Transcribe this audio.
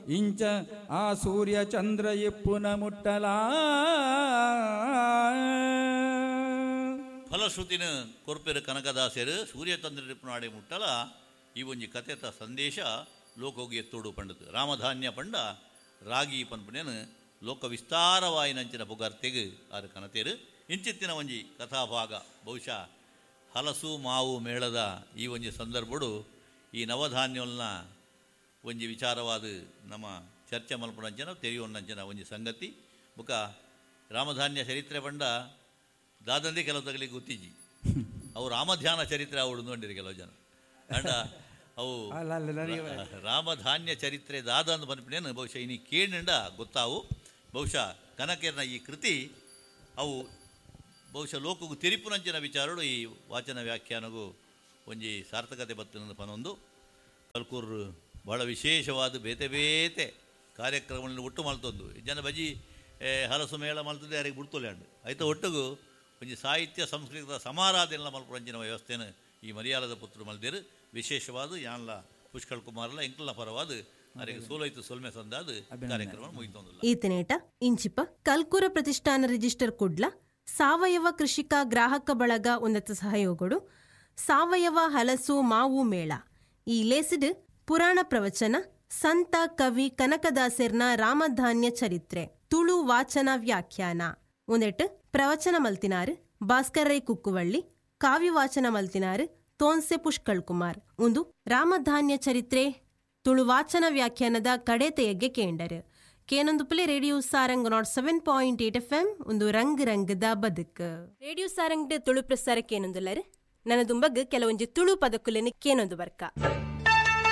ಇಂಚ ಆ ಸೂರ್ಯ ಚಂದ್ರ ಎಪ್ಪುನ ಮುಟ್ಟಲ ಫಲಶ್ರುತಿನ ಕೊರ್ಪೆರು ಕನಕದಾಸರು ಸೂರ್ಯಚಂದ್ರ ಎಪ್ಪುನಾಡೆ ಮುಟ್ಟಲ ಈ ಒಂಜಿ ಕಥೆತ ಸಂದೇಶ ಲೋಕೋಗಿ ಎತ್ತೋಡು ಪಂಡದು ರಾಮಧಾನ್ಯ ಪಂಡ ರಾಗಿ ಪನ್ಪುನೇನು ಲೋಕ ವಿಸ್ತಾರವಾಯಿನಂಚಿನ ಪುಗಾರ್ತೆಗೆ ಆರು ಕನತೇರು ಇಂಚಿತ್ತಿನ ಒಂಜಿ ಕಥಾಭಾಗ ಬಹುಶಃ ಹಲಸು ಮಾವು ಮೇಳದ ಈ ಒಂಜಿ ಸಂದರ್ಭಡು ಈ ನವಧಾನ್ಯವನ್ನ ಒಂಜಿ ವಿಚಾರವಾದ ನಮ್ಮ ಚರ್ಚೆ ಮಲ್ಪನಂಚನ ತೆರೆಯುವಂಚನ ಒಂಜಿ ಸಂಗತಿ ಬುಕ ರಾಮಧಾನ್ಯ ಚರಿತ್ರೆ ಪಂಡ ದಾದಂದೇ ಕೆಲವು ತಗಲಿಗೆ ಗೊತ್ತಿಜ್ಜಿ ಅವು ರಾಮಧ್ಯಾನ ಚರಿತ್ರೆ ಅವಡು ನೋಡಿರಿ ಕೆಲವು ಜನ ಅಂಡ ಅವು ರಾಮಧಾನ್ಯ ಚರಿತ್ರೆ ದಾದ ಅಂತ ಬಂದ್ಬಿಟ್ಟೇನು ಬಹುಶಃ ಇನ್ನು ಕೇಳಿಂಡ ಗೊತ್ತಾವು ಬಹುಶಃ ಕನಕೇರ್ನ ಈ ಕೃತಿ ಅವು ಬಹುಶಃ ಲೋಕಗೂ ತಿರುಪುನಂಚಿನ ವಿಚಾರಗಳು ಈ ವಾಚನ ವ್ಯಾಖ್ಯಾನಗೂ ಒಂಜಿ ಸಾರ್ಥಕತೆ ಬರ್ತನಂದು ಪನೊಂದು ಕಲ್ಕೂರು ಭಾಳ ವಿಶೇಷವಾದ ಬೇತೆ ಬೇತೆ ಕಾರ್ಯಕ್ರಮಗಳನ್ನು ಒಟ್ಟು ಮಲ್ತೊಂದು ಜನ ಬಜಿ ಹಲಸು ಮೇಳ ಮಲ್ತದೆ ಯಾರಿಗೆ ಬಿಡ್ತೋಲೆ ಅಂಡು ಆಯ್ತು ಒಟ್ಟಿಗೂ ಒಂಜಿ ಸಾಹಿತ್ಯ ಸಂಸ್ಕೃತ ಸಮಾರಾಧನೆಲ್ಲ ಮಲ್ಪಂಚಿನ ವ್ಯವಸ್ಥೆನ ಈ ಮಲಯಾಳದ ಪುತ್ರರು ಮಲ್ದೇರು ವಿಶೇಷವಾದ ಯಾನ್ಲ ಪುಷ್ಕಳ್ ಕುಮಾರ್ಲ ಎಂಕ್ಲ ಪರವಾದ ಅವರಿಗೆ ಸೋಲೈತು ಸೊಲ್ಮೆ ಸಂದಾದ ಕಾರ್ಯಕ್ರಮ ಮುಗಿತೊಂದಿಲ್ಲ ಈತನೇಟ ಇಂಚಿಪ ಕಲ್ಕೂರ ಪ್ರತಿಷ್ಠಾನ ರಿಜಿಸ್ಟರ್ ಕುಡ್ಲ ಸಾವಯವ ಕೃಷಿಕ ಗ್ರಾಹಕ ಬಳಗ ಉನ್ನತ ಸಹಯೋಗಡು ಸಾವಯವ ಹಲಸು ಮಾವು ಮೇಳ ಈ ಲೇಸಿಡ್ ಪುರಾಣ ಪ್ರವಚನ ಸಂತ ಕವಿ ಕನಕದಾಸರ್ನ ರಾಮಧಾನ್ಯ ಚರಿತ್ರೆ ತುಳು ವಾಚನ ವ್ಯಾಖ್ಯಾನ ಉಂದೆಟ್ ಪ್ರವಚನ ಮಲ್ತಿನಾರು ಭಾಸ್ಕರ್ ರೈ ಕುಕ್ಕುವಳ್ಳಿ ಕಾವ್ಯ ವಾಚನ ಮಲ್ತಿನಾರು ತೋನ್ಸೆ ಪುಷ್ಕಳ್ ಕುಮಾರ್ ಒಂದು ರಾಮಧಾನ್ಯ ಚರಿತ್ರೆ ತುಳು ವಾಚನ ವ್ಯಾಖ್ಯಾನದ ಕಡೆತೆಯಗ್ಗೆ ಕೇಂಡರು ಕೇನೊಂದು ಪ್ಲೇ ರೇಡಿಯೋ ಸಾರಂಗ್ 7.8 FM ಒಂದು ರಂಗ್ ರಂಗದ ಬದುಕ್ ರೇಡಿಯೋ ಸಾರಂಗ್ ತುಳು ಪ್ರಸಾರಕ್ಕೆ ಏನೊಂದುಲ್ಲರು ನನ್ನ ದುಂಬಗ್ ಕೆಲವೊಂಜಿ ತುಳು ಪದಕುಲೆನಿ ಕೇನೊಂದು ಬರ್ಕ